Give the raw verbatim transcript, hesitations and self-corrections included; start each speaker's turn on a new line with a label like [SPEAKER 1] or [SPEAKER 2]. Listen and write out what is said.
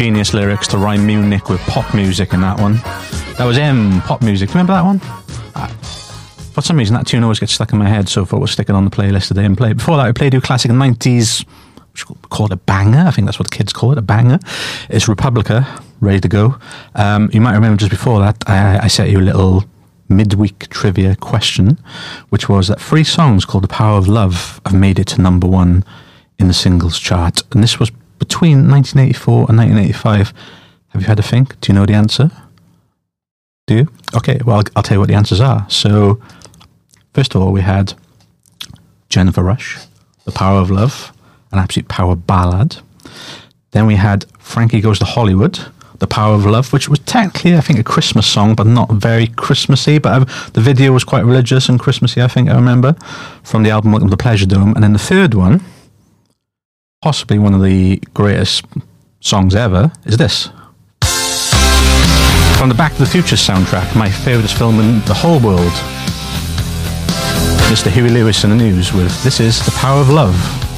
[SPEAKER 1] genius lyrics to rhyme Munich with pop music in that one. That was M, pop music. Do you remember that one? Uh, for some reason, that tune always gets stuck in my head, so I thought we'll stick it on the playlist today and play it. Before that, we played you a classic nineties, call it a banger. I think that's what the kids call it, a banger. It's Republica, Ready to Go. Um, you might remember just before that, I, I set you a little midweek trivia question, which was that three songs called The Power of Love have made it to number one in the singles chart. And this was between nineteen eighty-four and nineteen eighty-five. Have you had a think? Do you know the answer? Do you? Okay, well, I'll, I'll tell you what the answers are. So, first of all, we had Jennifer Rush, The Power of Love, an absolute power ballad. Then we had Frankie Goes to Hollywood, The Power of Love, which was technically, I think, a Christmas song, but not very Christmassy. But I've, the video was quite religious and Christmassy, I think, I remember, from the album Welcome to the Pleasure Dome. And then the third one, possibly one of the greatest songs ever, is this. From the Back to the Future soundtrack, my favourite film in the whole world. Mister Huey Lewis in the News with This Is the Power of Love.